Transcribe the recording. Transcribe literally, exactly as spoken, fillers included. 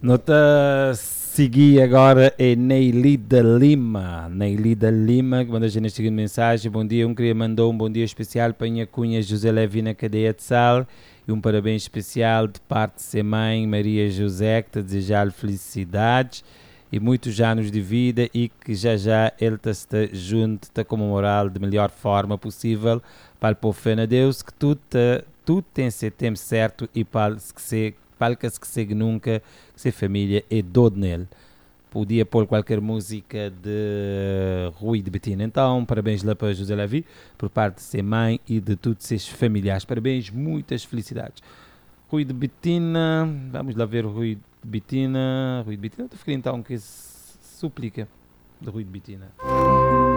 Nota seguir agora é Neili da Lima. Neili da Lima, que manda a gente a seguinte mensagem. Bom dia, um queria mandar um bom dia especial para a minha cunha José Levi na cadeia de sal e um parabéns especial de parte de sua mãe Maria José, que te desejar felicidades e muitos anos de vida e que já já ele está junto, está comemorar de melhor forma possível para o fé na Deus, que tudo, tudo tem seu tempo certo e para que se palcas que segue nunca, que se família é todo nele. Podia pôr qualquer música de Rui de Betina. Então, parabéns lá para José Levi, por parte de sua mãe e de todos os seus familiares. Parabéns, muitas felicidades. Rui de Betina, vamos lá ver o Rui de Betina. Rui de Betina, estou a ficar então que súplica de Rui de Betina.